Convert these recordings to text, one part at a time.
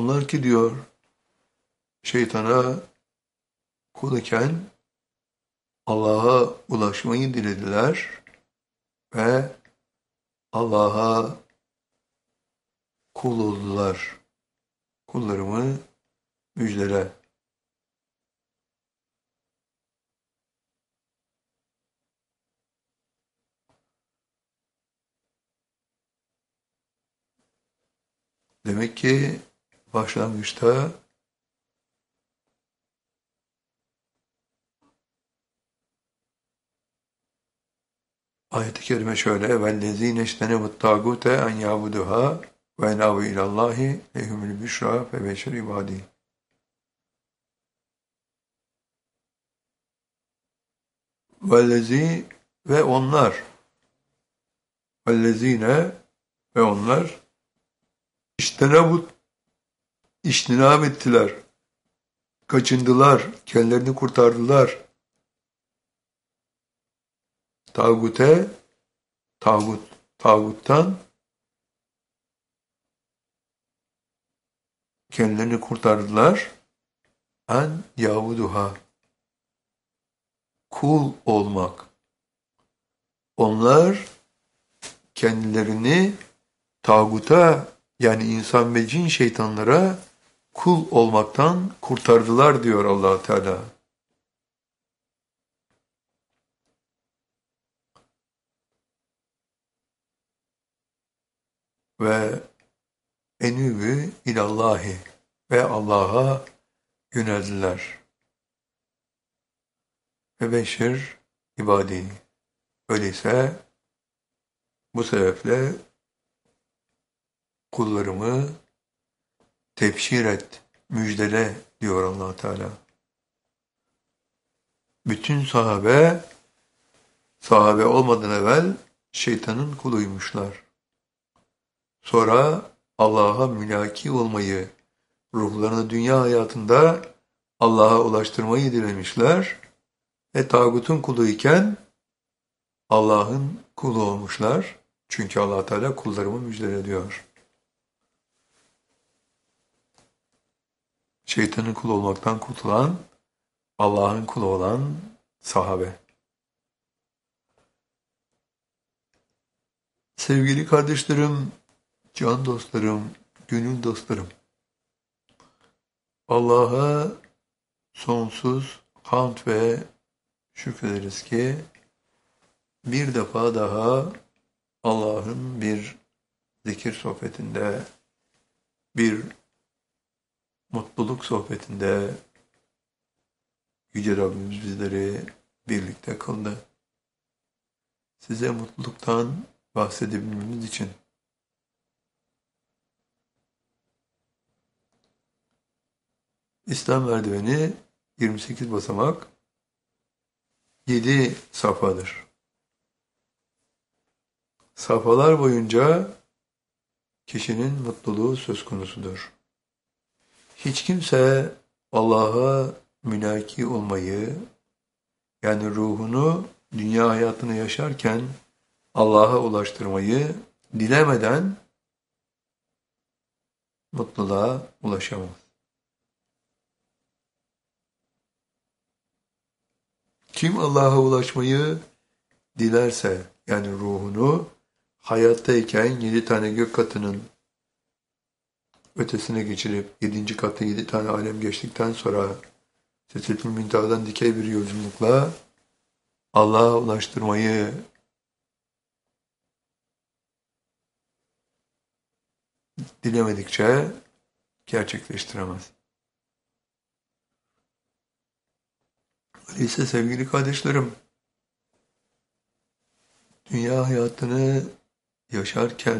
Onlar ki diyor şeytana kul iken Allah'a ulaşmayı dilediler ve Allah'a kul oldular. Kullarımı müjdele. Demek ki başlangıçta ayet-i kerime şöyle: وَالَّذ۪ينَ اجْتَنَبُوا الطَّاغُوتَ اَنْ يَعْبُدُهَا وَاَنَابُوا اِلَى اللّٰهِ لَهُمُ الْبُشْرَى فَبَشِّرْ عِبَادِهِ. وَالَّذ۪ي ve onlar, وَالَّذ۪ينَ ve onlar iştinab ettiler, kaçındılar, kendilerini kurtardılar. Tağuttan kendilerini kurtardılar. En yavuduha, kul olmak. Onlar kendilerini tağuta, yani insan ve cin şeytanlara kul olmaktan kurtardılar diyor Allah Teala. Ve enübü ilallahi, ve Allah'a yöneldiler. Ve beşir ibadi. Öyleyse bu sebeple kullarımı tebşir et, müjdele diyor Allah Teala. Bütün sahabe olmadan evvel şeytanın kuluymuşlar. Sonra Allah'a mülaki olmayı, ruhlarını dünya hayatında Allah'a ulaştırmayı dilemişler ve tağutun kuluyken Allah'ın kulu olmuşlar. Çünkü Allah Teala kullarımı müjdele diyor. Şeytanın kulu olmaktan kurtulan, Allah'ın kulu olan sahabe. Sevgili kardeşlerim, can dostlarım, gönül dostlarım, Allah'a sonsuz hamd ve şükrederiz ki bir defa daha Allah'ın bir zikir sohbetinde, bir mutluluk sohbetinde Yüce Rabbimiz bizleri birlikte kıldı. Size mutluluktan bahsedebilmemiz için İslam merdiveni 28 basamak, 7 safhadır. Safhalar boyunca kişinin mutluluğu söz konusudur. Hiç kimse Allah'a mülaki olmayı, yani ruhunu dünya hayatını yaşarken Allah'a ulaştırmayı dilemeden mutluluğa ulaşamaz. Kim Allah'a ulaşmayı dilerse, yani ruhunu hayattayken 7 tane gök katının ötesine geçirip 7. katta 7 tane alem geçtikten sonra Sidretül Münteha'dan dikey bir yolculukla Allah'a ulaştırmayı dilemedikçe gerçekleştiremez. Öyleyse sevgili kardeşlerim, dünya hayatını yaşarken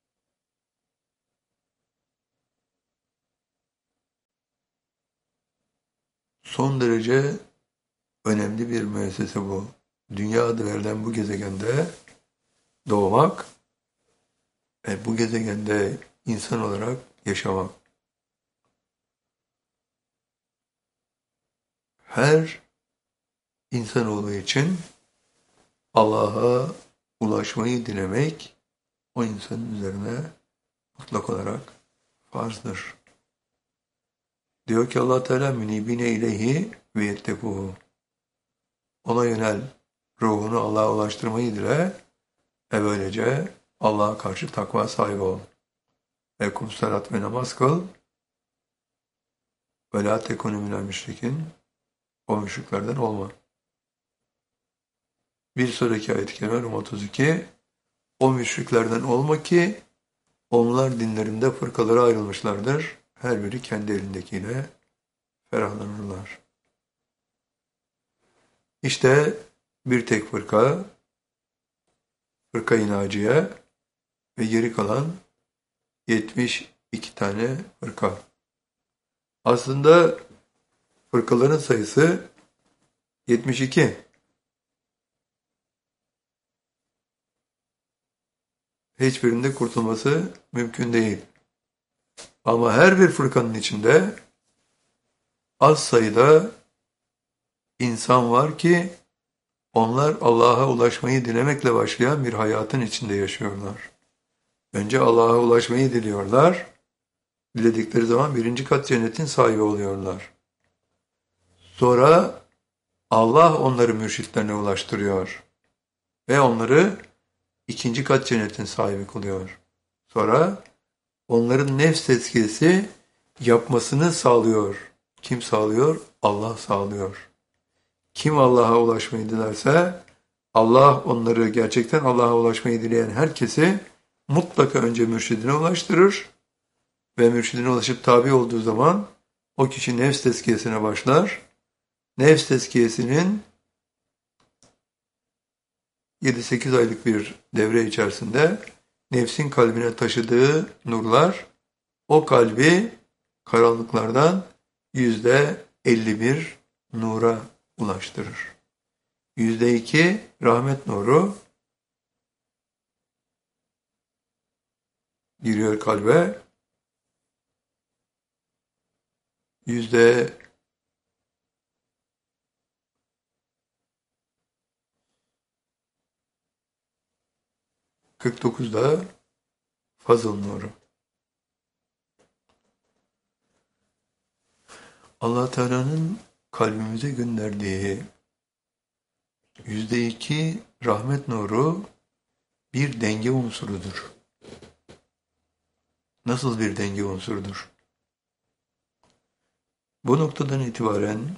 son derece önemli bir müessese bu. Dünya adı verilen bu gezegende doğmak ve bu gezegende insan olarak yaşamak. Her insanoğlu için Allah'a ulaşmayı dilemek o insanın üzerine mutlak olarak farzdır. Diyor ki Allah Teala münibine ileyhi ve yettekuhu. Ona yönel, ruhunu Allah'a ulaştırmayı dile ve böylece Allah'a karşı takva sahibi ol. Ve kum salat ve namaz kıl ve la tekunu minel müşrikin. O müşriklerden olma. Bir sonraki ayet-i kerime Rum 32. O müşriklerden olma ki onlar dinlerinde fırkalara ayrılmışlardır. Her biri kendi elindekiyle ferahlanırlar. İşte bir tek fırka, fırka-i naciye ve geri kalan 72 tane fırka. Aslında fırkaların sayısı 72. Hiçbirinde kurtulması mümkün değil. Ama her bir fırkanın içinde az sayıda insan var ki onlar Allah'a ulaşmayı dilemekle başlayan bir hayatın içinde yaşıyorlar. Önce Allah'a ulaşmayı diliyorlar. Diledikleri zaman birinci kat cennetin sahibi oluyorlar. Sonra Allah onları mürşitlerine ulaştırıyor. Ve onları ikinci kat cennetin sahibi kılıyor. Sonra onların nefs tezkiyesi yapmasını sağlıyor. Kim sağlıyor? Allah sağlıyor. Kim Allah'a ulaşmayı dilerse Allah onları gerçekten Allah'a ulaşmayı dileyen herkesi mutlaka önce mürşidine ulaştırır ve mürşidine ulaşıp tabi olduğu zaman o kişi nefs tezkiyesine başlar. Nefs tezkiyesinin 7-8 aylık bir devre içerisinde nefsin kalbine taşıdığı nurlar o kalbi karanlıklardan %51 nura ulaştırır. %2 rahmet nuru giriyor kalbe. %49'da fazıl nuru. Allah Teala'nın kalbimize gönderdiği %2 rahmet nuru bir denge unsurudur. Nasıl bir denge unsurudur? Bu noktadan itibaren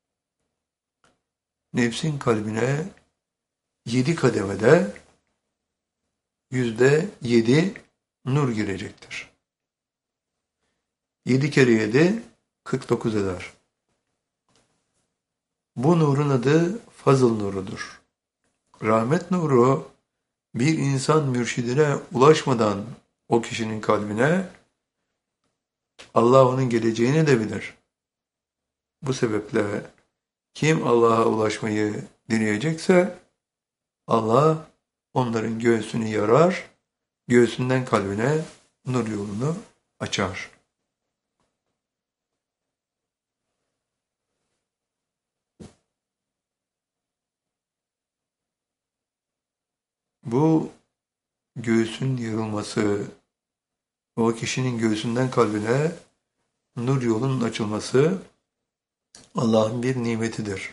nefsin kalbine 7 kademede %7 nur girecektir. 7 kere 7 49 eder. Bu nurun adı fazıl nurudur. Rahmet nuru bir insan mürşidine ulaşmadan o kişinin kalbine Allah onun geleceğini de bilir. Bu sebeple kim Allah'a ulaşmayı dileyecekse Allah onların göğsünü yarar, göğsünden kalbine nur yolunu açar. Bu göğsün yarılması, o kişinin göğsünden kalbine nur yolunun açılması Allah'ın bir nimetidir.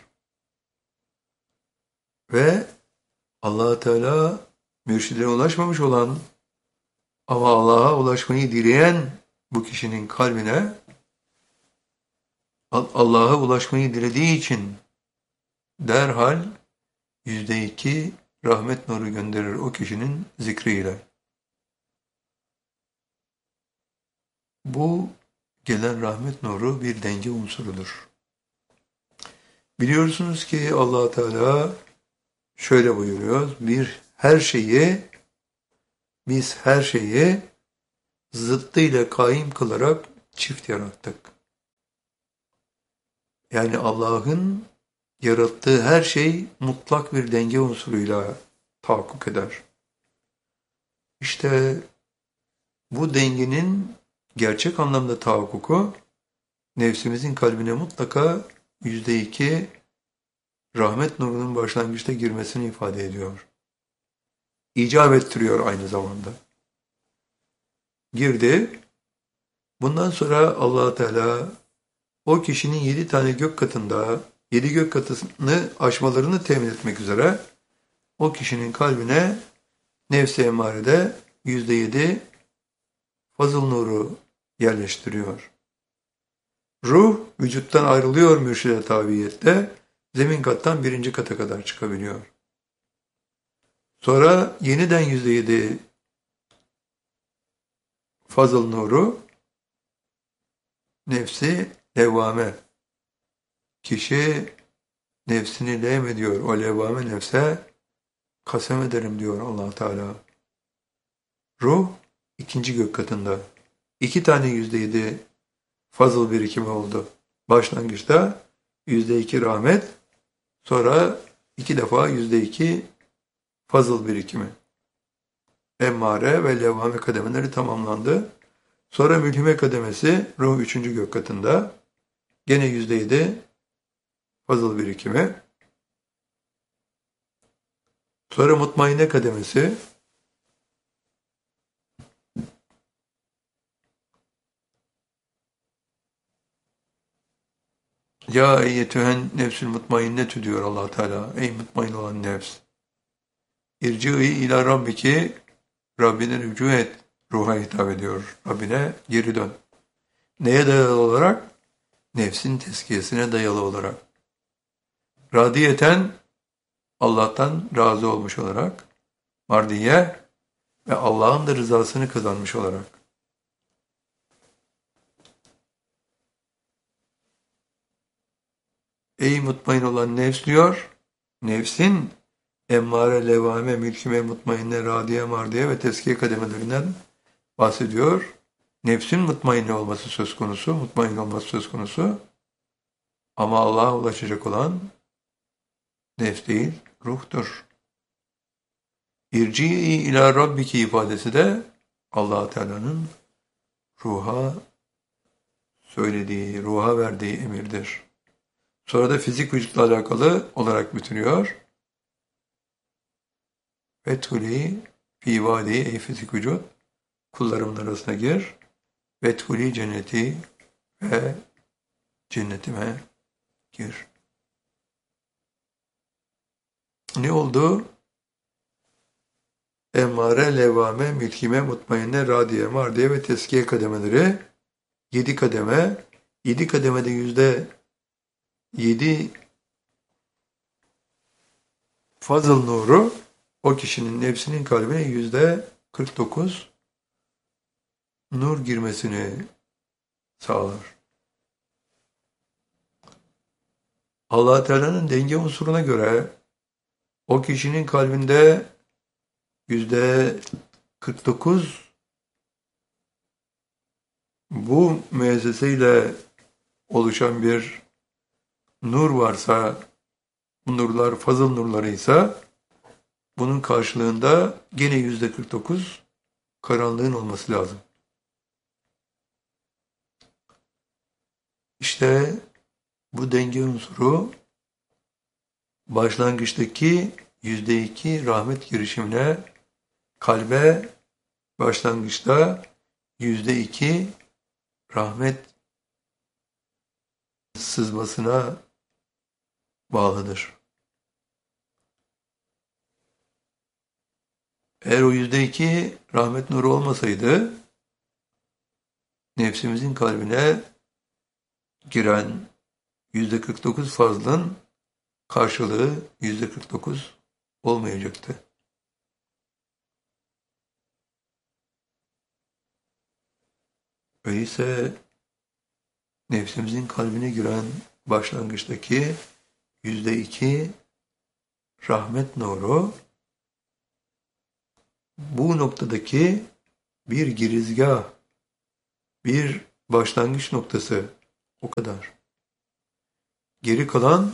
Ve Allah Teala mürşidine ulaşmamış olan ama Allah'a ulaşmayı dileyen bu kişinin kalbine Allah'a ulaşmayı dilediği için derhal %2 rahmet nuru gönderir o kişinin zikriyle. Bu gelen rahmet nuru bir denge unsurudur. Biliyorsunuz ki Allah Teala şöyle buyuruyor. Biz her şeyi zıttıyla kaim kılarak çift yarattık. Yani Allah'ın yarattığı her şey mutlak bir denge unsuruyla tahakkuk eder. İşte bu dengenin gerçek anlamda tahakkuku nefsimizin kalbine mutlaka %2 rahmet nurunun başlangıçta girmesini ifade ediyor. İcap ettiriyor aynı zamanda. Girdi. Bundan sonra Allah Teala o kişinin 7 tane gök katında 7 gök katını aşmalarını temin etmek üzere o kişinin kalbine nefs-i emmarede %7 fazıl nuru yerleştiriyor. Ruh vücuttan ayrılıyor mürşide tabiyette, zemin kattan 1. kata kadar çıkabiliyor. Sonra yeniden %7 fazıl nuru nefsi levvame. Kişi nefsini levm ediyor. O levvame nefse kasem ederim diyor Allah Teala. Ruh 2. gök katında. 2 tane %7 fazıl birikimi oldu. Başlangıçta %2 rahmet, sonra 2 defa %2 fazıl birikimi. Emmare ve levhame kademeleri tamamlandı. Sonra mülhime kademesi ruh 3. gök katında. Gene %7 fazıl birikimi. Sonra mutmainne kademesi. Ya eyyetühen nefsül mutmainnetü diyor Allah Teala. Ey mutmain olan nefs. İrci'i ila rabbiki, Rabbine rücu et. Ruha hitap ediyor. Rabbine geri dön. Neye dayalı olarak? Nefsin tezkiyesine dayalı olarak. Radiyeten, Allah'tan razı olmuş olarak. Mardiye ve Allah'ın da rızasını kazanmış olarak. Ey mutmain olan nefs diyor. Nefsin emmare, levame, mülkime, mutmainne, radiye, mardiye ve teskiye kademelerinden bahsediyor. Nefsin mutmainne olması söz konusu, mutmain olması söz konusu. Ama Allah'a ulaşacak olan nefs değil, ruhtur. İrci'i ila rabbiki ifadesi de Allah Teala'nın ruha söylediği, ruha verdiği emirdir. Sonra da fizik vücutla alakalı olarak bitiriyor. Ve tuli fi vadi ey fizik vücut kullarımın arasına gir. Ve tuli cenneti ve cennetime gir. Ne oldu? Emmare, levvame, mülkime, mutmainne, radiye, mardiye ve teskiye kademeleri 7 kademe. 7 kademede %7 fazıl nuru o kişinin nefsinin kalbine %49 nur girmesini sağlar. Allah Teala'nın denge unsuruna göre o kişinin kalbinde %49 bu müesseseyle oluşan bir nur varsa, bu nurlar fazıl nurlarıysa bunun karşılığında gene %49 karanlığın olması lazım. İşte bu denge unsuru başlangıçtaki %2 rahmet girişimine kalbe başlangıçta %2 rahmet sızmasına bağlıdır. Eğer o %2 rahmet nuru olmasaydı nefsimizin kalbine giren %49 fazlın karşılığı %49 olmayacaktı. Öyleyse nefsimizin kalbine giren başlangıçtaki %2 rahmet nuru bu noktadaki bir girizgah, bir başlangıç noktası, o kadar. Geri kalan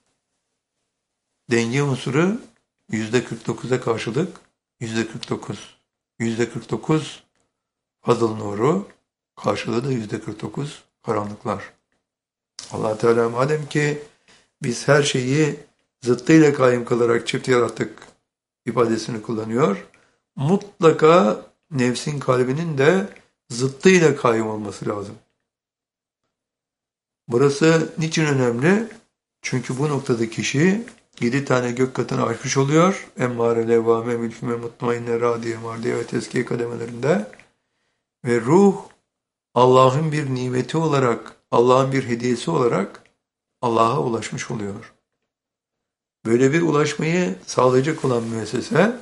denge unsuru %49'a karşılık %49. %49 fazıl nuru, karşılığı da %49 karanlıklar. Allah Teala madem ki biz her şeyi zıttıyla kaim kalarak çift yarattık ifadesini kullanıyor. Mutlaka nefsin kalbinin de zıttıyla kaim olması lazım. Burası niçin önemli? Çünkü bu noktada kişi 7 tane gök katını aşmış oluyor. Emmare, levvame, mülküme, mutmainne, radiye, mardiye ve tezkiye kademelerinde. Ve ruh Allah'ın bir nimeti olarak, Allah'ın bir hediyesi olarak Allah'a ulaşmış oluyor. Böyle bir ulaşmayı sağlayacak olan müessese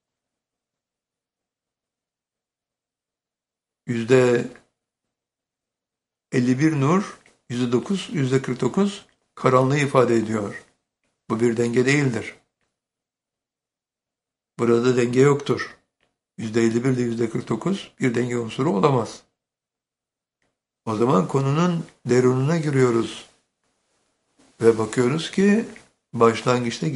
%51 nur, %9, %49 karanlığı ifade ediyor. Bu bir denge değildir. Burada denge yoktur. %51 ile %49 bir denge unsuru olamaz. O zaman konunun derununa giriyoruz. Ve bakıyoruz ki başlangıçta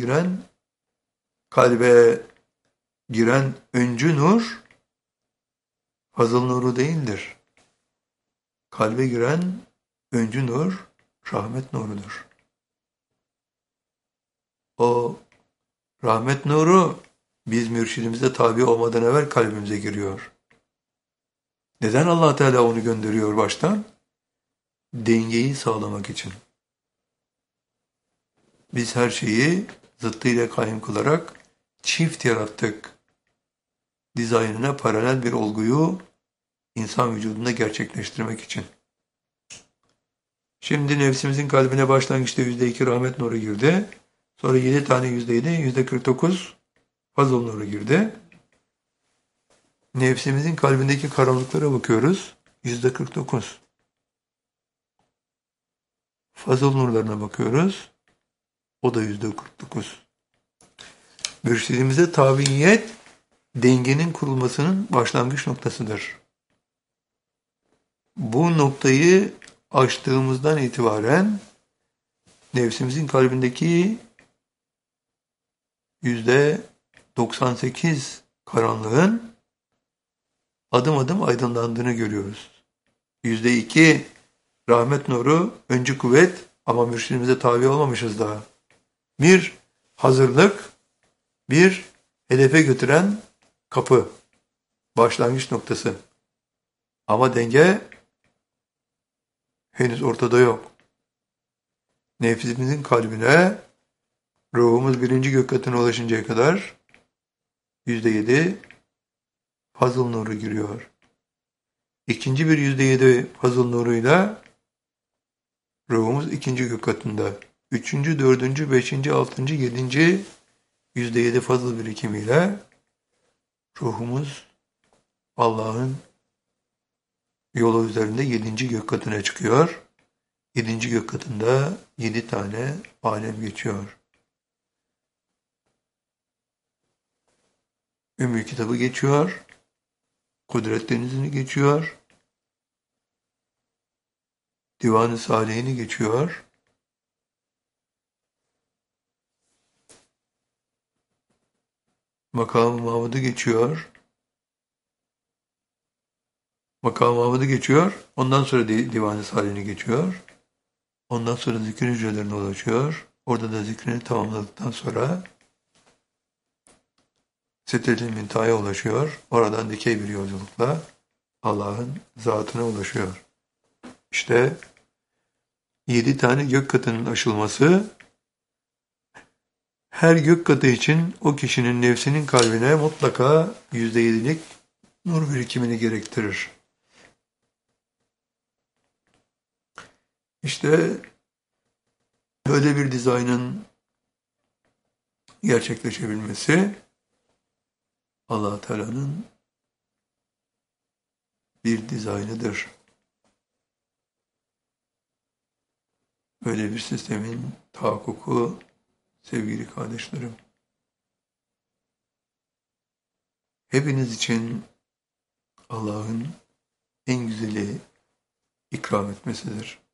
kalbe giren öncü nur fazıl nuru değildir. Kalbe giren öncü nur rahmet nurudur. O rahmet nuru biz mürşidimize tabi olmadan evvel kalbimize giriyor. Neden Allah Teala onu gönderiyor baştan? Dengeyi sağlamak için. Biz her şeyi zıttıyla kayyum kılarak çift yarattık. Dizaynına paralel bir olguyu insan vücudunda gerçekleştirmek için. Şimdi nefsimizin kalbine başlangıçta %2 rahmet nuru girdi. Sonra 7 tane %7, %49 fazıl nuru girdi. Nefsimizin kalbindeki karanlıklara bakıyoruz. %49. Fazıl nurlarına bakıyoruz. O da %49. Mürşidimize tabiyet dengenin kurulmasının başlangıç noktasıdır. Bu noktayı aştığımızdan itibaren nefsimizin kalbindeki %98 karanlığın adım adım aydınlandığını görüyoruz. %2 rahmet nuru, öncü kuvvet ama mürşidimize tabi olmamışız daha. Bir hazırlık, bir hedefe götüren kapı, başlangıç noktası. Ama denge henüz ortada yok. Nefsimizin kalbine ruhumuz birinci gök katına ulaşıncaya kadar %7 fazıl nuru giriyor. İkinci bir %7 fazıl nuruyla ruhumuz ikinci gök katında. Üçüncü, dördüncü, beşinci, altıncı, yedinci %7 fazıl birikimiyle ruhumuz Allah'ın yolu üzerinde 7. gök katına çıkıyor. 7. gök katında 7 tane alem geçiyor. Ümmü kitabı geçiyor. Kudret denizini geçiyor. Divan-ı Salihini geçiyor. Makam-ı Mahmud'u geçiyor. Makam-ı Mahmud'u geçiyor. Ondan sonra Divan-ı Salihini geçiyor. Ondan sonra zikir hücrelerine ulaşıyor. Orada da zikrini tamamladıktan sonra Sidret-i Münteha'ya ulaşıyor. Oradan dikey bir yolculukla Allah'ın zatına ulaşıyor. İşte 7 tane gök katının aşılması her gök katı için o kişinin nefsinin kalbine mutlaka %7'lik nur birikimini gerektirir. İşte böyle bir dizaynın gerçekleşebilmesi Allah Teala'nın bir dizaynıdır. Böyle bir sistemin tahakkuku sevgili kardeşlerim. Hepiniz için Allah'ın en güzeli ikram etmesidir.